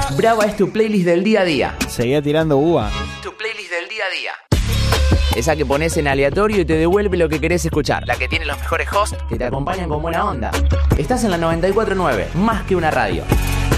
Brava es tu playlist del día a día. Seguía tirando uva. Tu playlist del día a día. Esa que pones en aleatorio y te devuelve lo que querés escuchar. La que tiene los mejores hosts que te acompañan con buena onda. Estás en la 94.9, más que una radio.